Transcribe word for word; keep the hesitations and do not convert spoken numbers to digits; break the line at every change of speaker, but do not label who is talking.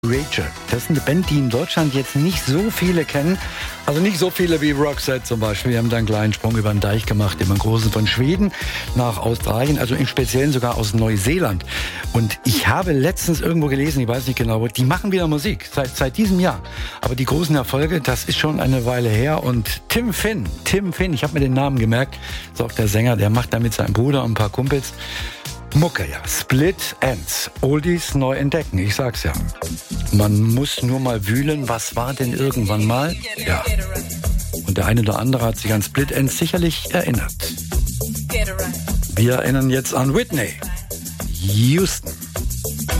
Rachel. Das ist eine Band, die in Deutschland jetzt nicht so viele kennen. Also nicht so viele wie Roxette zum Beispiel. Wir haben da einen kleinen Sprung über den Deich gemacht, immer einen großen von Schweden nach Australien, also im Speziellen sogar aus Neuseeland. Und ich habe letztens irgendwo gelesen, ich weiß nicht genau, die machen wieder Musik, seit, seit diesem Jahr. Aber die großen Erfolge, das ist schon eine Weile her. Und Tim Finn, Tim Finn, ich habe mir den Namen gemerkt, ist auch der Sänger, der macht da mit seinem Bruder und ein paar Kumpels Mucke, ja. Split Ends. Oldies neu entdecken, ich sag's ja. Man muss nur mal wühlen, was war denn irgendwann mal? Ja. Und der eine oder andere hat sich an Split Ends sicherlich erinnert. Wir erinnern jetzt an Whitney Houston.